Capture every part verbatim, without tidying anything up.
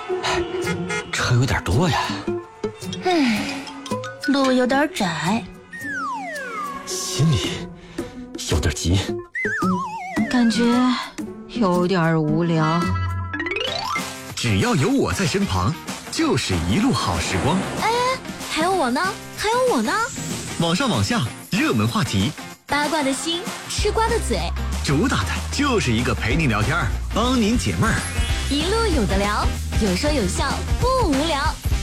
车有点多呀。 嗯，路有点窄， 心里有点急， 感觉有点无聊。 只要有我在身旁，就是一路好时光。 哎，还有我呢，还有我呢。 网上网下，热门话题， 八卦的心，吃瓜的嘴， 主打的就是一个陪你聊天，帮您解闷儿。 一路有的聊，有说有笑，不无聊。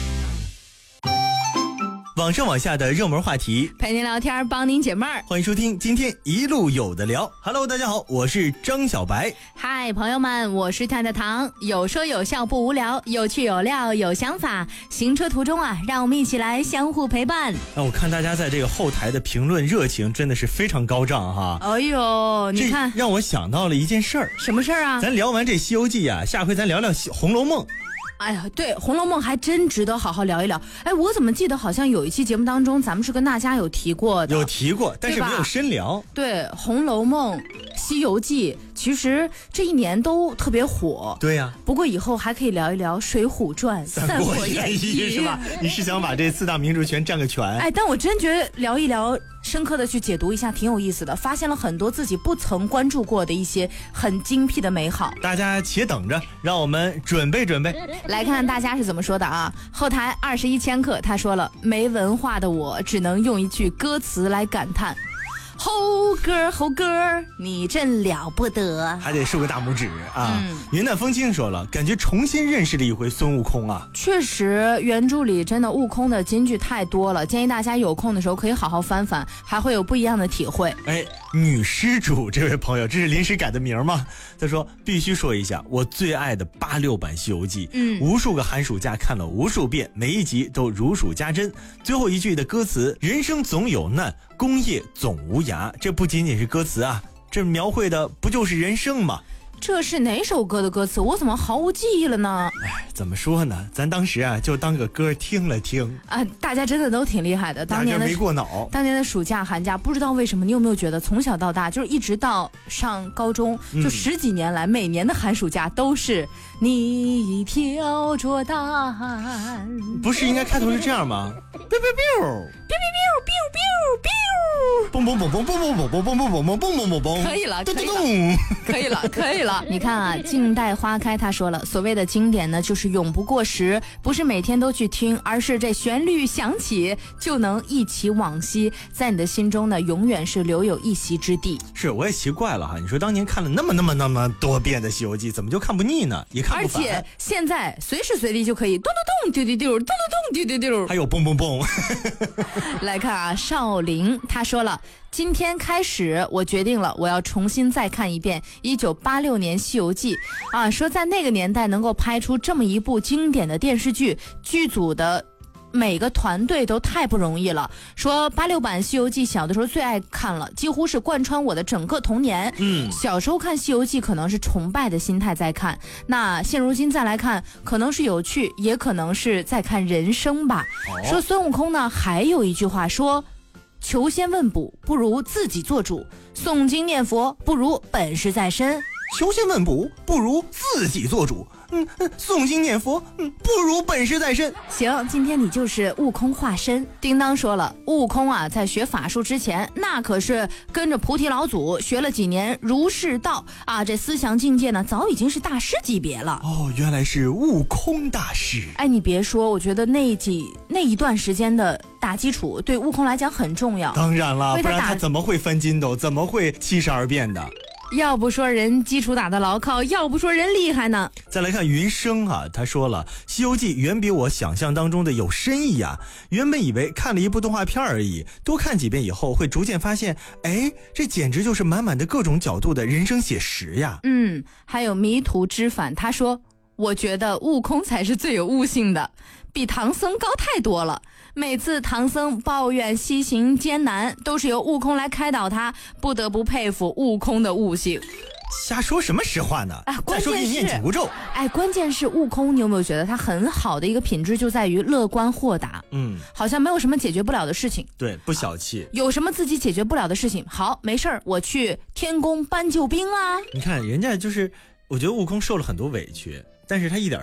网上网下的热门话题， 陪您聊天，帮您解闷儿。 欢迎收听今天一路有的聊。Hello， 大家好，我是张小白。 嗨，朋友们，我是太太糖。有说有笑不无聊，有趣有料有想法。行车途中啊，让我们一起来相互陪伴。 啊，我看大家在这个后台的评论热情真的是非常高涨哈。 哎呦，你看， 让我想到了一件事儿。 什么事儿啊？ 咱聊完这《西游记》啊，下回咱聊聊《红楼梦》。 哎呀，对，《红楼梦》还真值得好好聊一聊。哎，我怎么记得好像有一期节目当中，咱们是跟大家有提过的， 有提过，但是没有深聊。 对，《红楼梦》《西游记》，其实这一年都特别火。 对呀、啊， 不过以后还可以聊一聊《水浒传》《三国演义》， 是吧？你是想把这四大名著全占个全？ 哎，但我真觉得聊一聊，深刻的去解读一下，挺有意思的，发现了很多自己不曾关注过的一些很精辟的美好。 大家且等着，让我们准备准备。 来看看大家是怎么说的啊！后台二十一千克，他说了，没文化的我只能用一句歌词来感叹：猴哥猴哥，你真了不得！ 还得竖个大拇指啊！ 嗯、 云淡风轻说了，感觉重新认识了一回孙悟空啊！ 确实，原著里真的悟空的金句太多了，建议大家有空的时候可以好好翻翻，还会有不一样的体会。 哎，女施主这位朋友，这是临时改的名吗？他说必须说一下我最爱的八六版《西游记》， 嗯， 无数个寒暑假看了无数遍，每一集都如数家珍。最后一句的歌词：人生总有难，功业总无涯。这不仅仅是歌词啊，这描绘的不就是人生吗？ 这是哪首歌的歌词？我怎么毫无记忆了呢？ 哎，怎么说呢？咱当时啊，就当个歌听了听啊。大家真的都挺厉害的。当年的没过脑。 当年的暑假寒假，不知道为什么，你有没有觉得从小到大，就是一直到上高中，就十几年来，嗯、每年的寒暑假都是你挑着担。 不是应该开头是这样吗？ biu biu biu biu biu biu biu biu， 嘣嘣嘣嘣嘣嘣嘣嘣嘣嘣嘣嘣嘣嘣， 可以了，可以了，可以了，可以了。你看啊，静待花开，他说了，所谓的经典呢，就是永不过时，不是每天都去听，而是这旋律响起就能忆起往昔，在你的心中呢，永远是留有一席之地。 是，我也奇怪了哈，你说当年看了那么那么那么多遍的《西游记》，怎么就看不腻呢？也看不烦。 而且现在随时随地就可以咚咚咚丢丢丢，咚咚咚丢丢丢， 还有蹦蹦蹦。 来看啊，少林他说了，今天开始我决定了，我要重新再看一遍一九八六年《西游记》啊，说在那个年代能够拍出这么一部经典的电视剧，剧组的每个团队都太不容易了。说八六版《西游记》小的时候最爱看了，几乎是贯穿我的整个童年。 嗯， 小时候看《西游记》可能是崇拜的心态在看，那现如今再来看，可能是有趣，也可能是在看人生吧。哦、说孙悟空呢，还有一句话说，求仙问卜不如自己做主，诵经念佛不如本事在身。 求仙问卜不如自己做主，嗯，诵经念佛，嗯，不如本事在身。 行，今天你就是悟空化身。叮当说了，悟空啊，在学法术之前，那可是跟着菩提老祖学了几年儒释道啊，这思想境界呢，早已经是大师级别了。 哦，原来是悟空大师。 哎，你别说，我觉得那几那一段时间的打基础对悟空来讲很重要。 当然了，不然他怎么会翻筋斗，怎么会七十二变的？ 要不说人基础打得牢靠，要不说人厉害呢。 再来看云生啊，他说了，《西游记》远比我想象当中的有深意啊。原本以为看了一部动画片而已，多看几遍以后会逐渐发现，哎，这简直就是满满的各种角度的人生写实呀。 嗯，还有迷途知返，他说，我觉得悟空才是最有悟性的，比唐僧高太多了。每次唐僧抱怨西行艰难，都是由悟空来开导他，不得不佩服悟空的悟性。 瞎说什么实话呢？ 哎， 再说给你念紧箍咒。 哎，关键是悟空，你有没有觉得他很好的一个品质就在于乐观豁达？ 嗯， 好像没有什么解决不了的事情。 对，不小气。 有什么自己解决不了的事情，好，没事儿，我去天宫搬救兵啦。 你看人家就是，我觉得悟空受了很多委屈，但是他一点